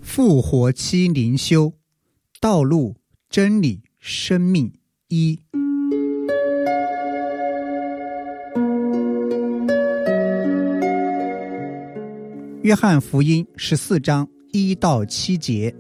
复活期灵修，道路、真理、生命一。约翰福音14章1到7节。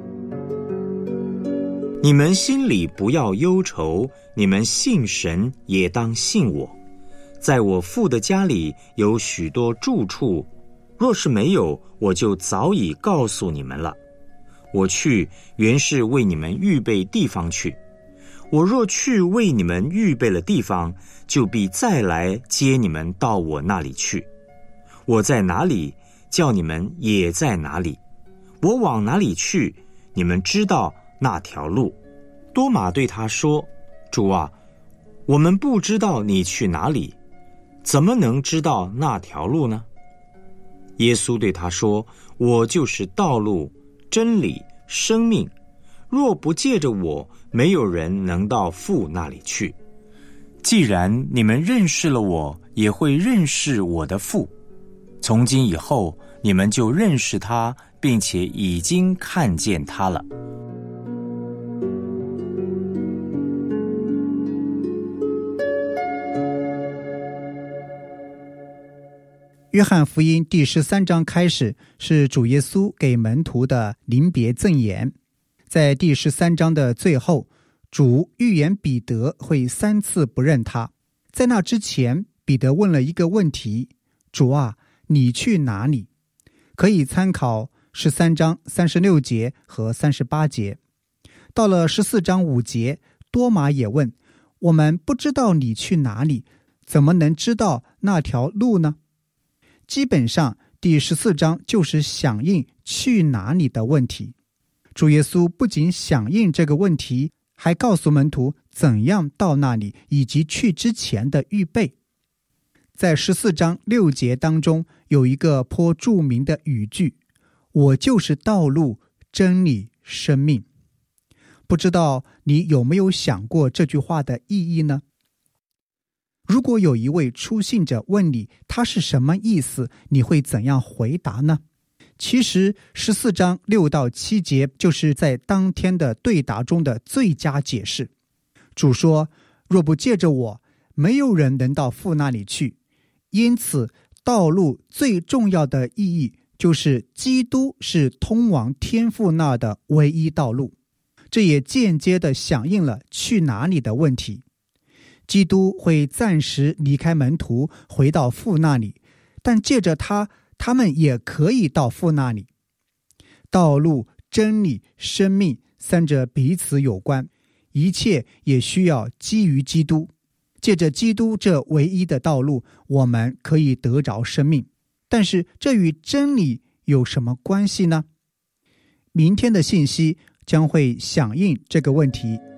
你们心里不要忧愁，你们信神也当信我。在我父的家里有许多住处，若是没有，我就早已告诉你们了。我去，原是为你们预备地方去。我若去为你们预备了地方，就必再来接你们到我那里去。我在哪里，叫你们也在哪里。我往哪里去，你们知道那条路。多马对他说：主啊，我们不知道你去哪里，怎么能知道那条路呢？耶稣对他说：我就是道路、真理、生命，若不借着我，没有人能到父那里去。既然你们认识了我，也会认识我的父。从今以后，你们就认识他，并且已经看见他了。 约翰福音第13章开始，是主耶稣给门徒的临别赠言。在第13章的最后，主预言彼得会3次不认他。在那之前，彼得问了一个问题：主啊，你去哪里？可以参考13章36节和38节。到了14章5节，多马也问：我们不知道你去哪里，怎么能知道那条路呢？基本上第14章就是响应去哪里的问题。主耶稣不仅响应这个问题，还告诉门徒怎样到那里，以及去之前的预备。在14章6节当中，有一个颇著名的语句：我就是道路、真理、生命。不知道你有没有想过这句话的意义呢？如果有一位初信者问你他是什么意思，你会怎样回答呢？其实14章6到7节就是在当天的对答中的最佳解释。主说：若不借着我，没有人能到父那里去。因此道路最重要的意义就是基督是通往天父那的唯一道路。这也间接地响应了去哪里的问题。基督会暂时离开门徒，回到父那里，但借着他，他们也可以到父那里。道路、真理、生命三者彼此有关，一切也需要基于基督。借着基督这唯一的道路，我们可以得着生命。但是这与真理有什么关系呢？明天的信息将会响应这个问题。